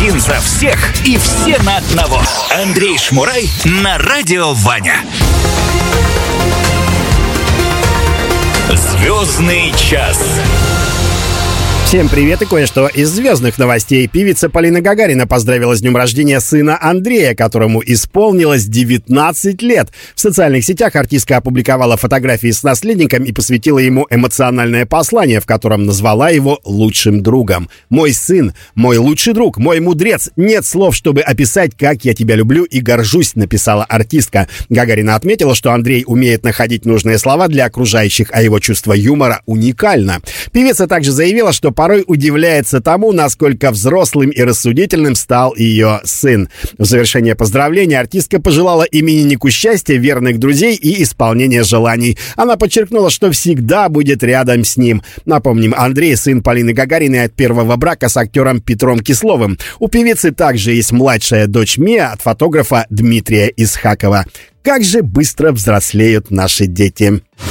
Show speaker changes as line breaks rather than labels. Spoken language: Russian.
Один за всех и все на одного. Андрей Шмурай на радио Ваня. Звездный час.
Всем привет и кое-что из звездных новостей. Певица Полина Гагарина поздравила с днем рождения сына Андрея, которому исполнилось 19 лет. В социальных сетях артистка опубликовала фотографии с наследником и посвятила ему эмоциональное послание, в котором назвала его лучшим другом. «Мой сын, мой лучший друг, мой мудрец. Нет слов, чтобы описать, как я тебя люблю и горжусь», написала артистка. Гагарина отметила, что Андрей умеет находить нужные слова для окружающих, а его чувство юмора уникально. Певица также заявила, что порой удивляется тому, насколько взрослым и рассудительным стал ее сын. В завершение поздравления артистка пожелала имениннику счастья, верных друзей и исполнения желаний. Она подчеркнула, что всегда будет рядом с ним. Напомним, Андрей — сын Полины Гагариной от первого брака с актером Петром Кисловым. У певицы также есть младшая дочь Мия от фотографа Дмитрия Исхакова. Как же быстро взрослеют наши дети.